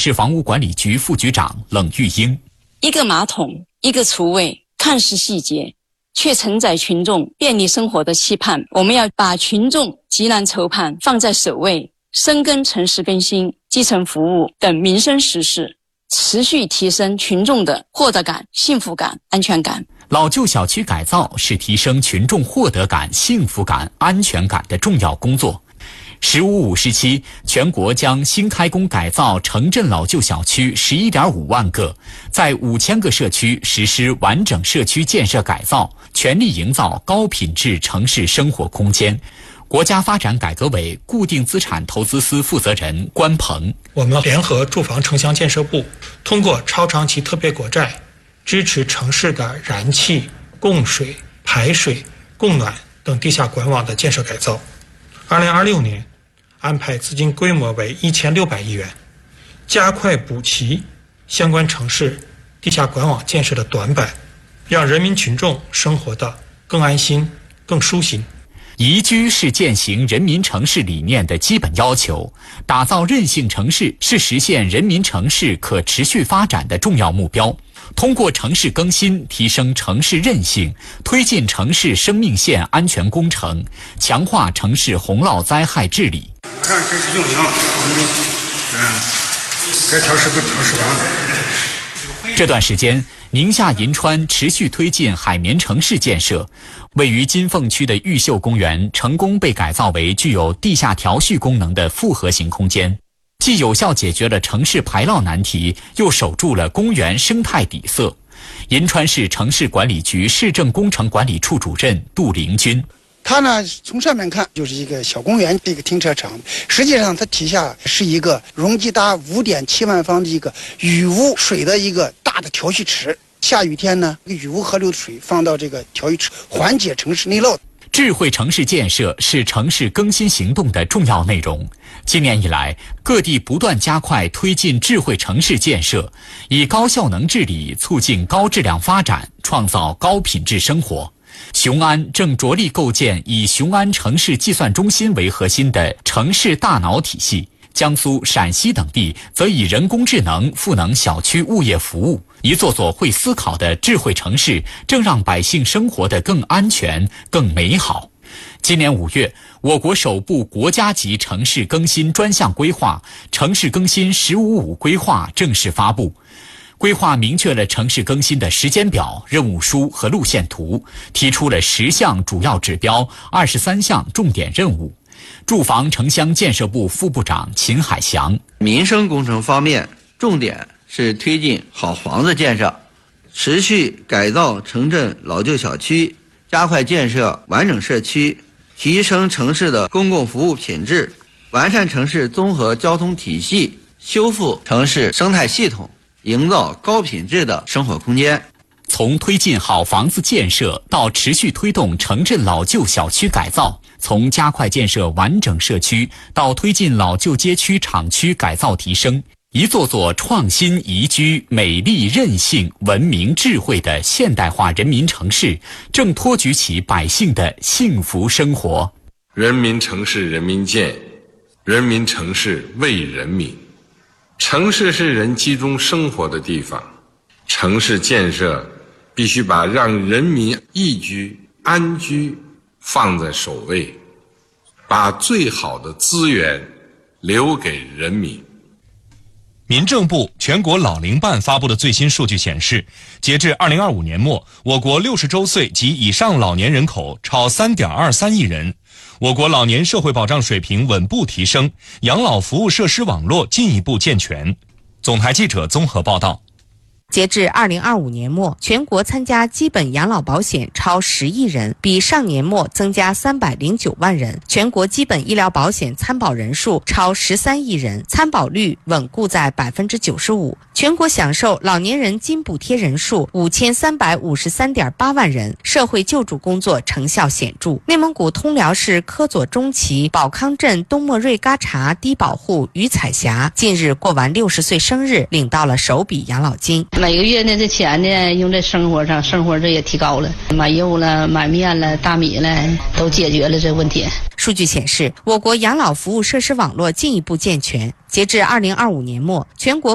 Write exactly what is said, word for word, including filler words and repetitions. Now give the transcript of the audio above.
市房屋管理局副局长冷玉英。 一个马桶，一个厨卫，看似细节，却承载群众便利生活的期盼。我们要把群众急难愁盼放在首位，深耕城市更新、基层服务等民生实事，持续提升群众的获得感、幸福感、安全感。 老旧小区改造是提升群众获得感、幸福感、安全感的重要工作。十五五时期，全国将新开工改造城镇老旧小区十一点五万个，在五千个社区实施完整社区建设改造，全力营造高品质城市生活空间。国家发展改革委固定资产投资司负责人关鹏： 我们联合住房城乡建设部，通过超长期特别国债，支持城市的燃气、供水、排水、供暖等地下管网的建设改造。二零二六年，安排资金规模为一千六百亿元，加快补齐相关城市地下管网建设的短板，让人民群众生活得更安心、更舒心。 宜居是践行人民城市理念的基本要求，打造韧性城市是实现人民城市可持续发展的重要目标。通过城市更新提升城市韧性，推进城市生命线安全工程，强化城市洪涝灾害治理。 马上开始运营，嗯，该调试都调试完了。 这段时间，宁夏银川持续推进海绵城市建设，位于金凤区的玉秀公园成功被改造为具有地下调蓄功能的复合型空间，既有效解决了城市排涝难题，又守住了公园生态底色。银川市城市管理局市政工程管理处主任杜凌军： 它呢，从上面看就是一个小公园，一个停车场，实际上它底下是一个容积达五点七万方的一个雨污水的一个大的调蓄池。下雨天呢，雨污河流的水放到这个调蓄池，缓解城市内涝。 智慧城市建设是城市更新行动的重要内容。今年以来，各地不断加快推进智慧城市建设，以高效能治理促进高质量发展，创造高品质生活。雄安正着力构建以雄安城市计算中心为核心的城市大脑体系，江苏、陕西等地则以人工智能赋能小区物业服务。一座座会思考的智慧城市正让百姓生活得更安全、更美好。今年五月，我国首部国家级城市更新专项规划《城市更新“十五五”规划》正式发布。规划明确了城市更新的时间表、任务书和路线图，提出了十项主要指标、二十三项重点任务。住房城乡建设部副部长秦海翔： 民生工程方面，重点是推进好房子建设，持续改造城镇老旧小区，加快建设完整社区，提升城市的公共服务品质，完善城市综合交通体系，修复城市生态系统，营造高品质的生活空间。 从推进好房子建设到持续推动城镇老旧小区改造，从加快建设完整社区到推进老旧街区厂区改造提升，一座座创新宜居、美丽韧性、文明智慧的现代化人民城市正托举起百姓的幸福生活。 人民城市人民建，人民城市为人民。城市是人集中生活的地方，城市建设必须把让人民宜居、安居放在首位，把最好的资源留给人民。 民政部全国老龄办发布的最新数据显示，截至二零二五年末，我国六十周岁及以上老年人口超 三点二三亿人，我国老年社会保障水平稳步提升，养老服务设施网络进一步健全。总台记者综合报道。 截至二零二五年末，全国参加基本养老保险超十亿人，比上年末增加三百零九万人。全国基本医疗保险参保人数超十三亿人，参保率稳固在百分之九十五。全国享受老年人金补贴人数五千三百五十三点八万人，社会救助工作成效显著。内蒙古通辽市科左中旗保康镇东莫瑞嘎查低保户于彩霞近日过完六十岁生日，领到了首笔养老金。 每个月呢，这钱呢用在生活上，生活这也提高了，买油了、买面了、大米了，都解决了这问题。 数据显示，我国养老服务设施网络进一步健全。截至二零二五年末，全国